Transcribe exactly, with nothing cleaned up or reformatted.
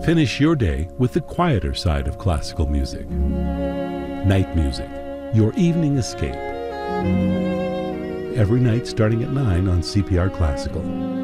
Finish your day with the quieter side of classical music. Night music, your evening escape. Every night starting at nine on C P R Classical.